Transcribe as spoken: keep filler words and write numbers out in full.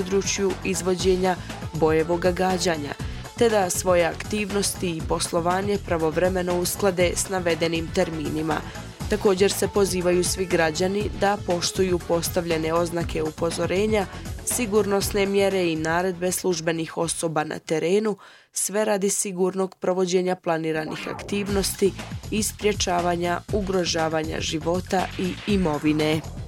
području izvođenja bojevog gađanja, te da svoje aktivnosti i poslovanje pravovremeno usklade s navedenim terminima. Također se pozivaju svi građani da poštuju postavljene oznake upozorenja, sigurnosne mjere i naredbe službenih osoba na terenu, sve radi sigurnog provođenja planiranih aktivnosti i sprječavanja ugrožavanja života i imovine.